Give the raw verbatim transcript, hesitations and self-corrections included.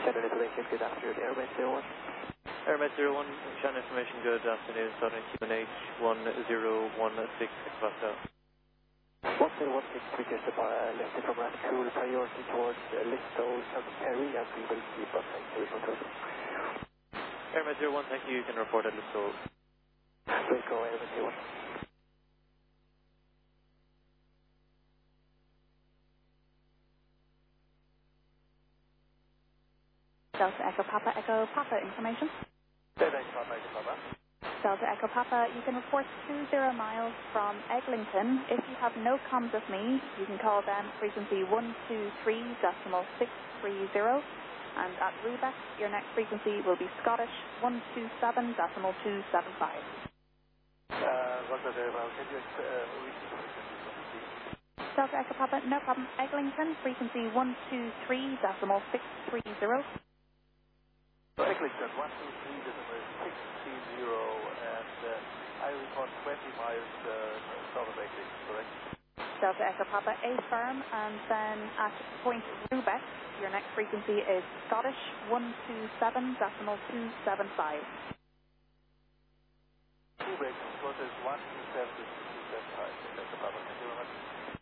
Channel information, good afternoon, Airmet zero one. Airmet zero one, channel information, good afternoon, Southern Q N H one zero one six, Pascal. one zero one six, reaches the uh, left from Ratcool, priority towards uh, Listo, South Kerry, and we will keep on three control. Airmet zero one, thank you, you can report at Listo. Please go Airmet zero one. Delta Echo Papa, Echo Papa information. Delta Echo Papa, Echo Papa. Delta Echo Papa, you can report two zero miles from Eglinton. If you have no comms with me, you can call them frequency one two three decimal six three zero. And at Rubeck, your next frequency will be Scottish one two seven decimal two seven five. Uh, what's that very well? Can you uh, reach the frequency, please? Delta Echo Papa, no problem. Eglinton, frequency one two three decimal six three zero. Eglinton, one two three decimal six three zero, and uh, I report twenty miles uh, south of Eglinton, correct? Delta Echo Papa, A firm, and then at Point Rubeck, your next frequency is Scottish one two seven decimal two seven five. Rubeck, Scottish one two seven decimal two seven five. Echo Papa, thank you very much.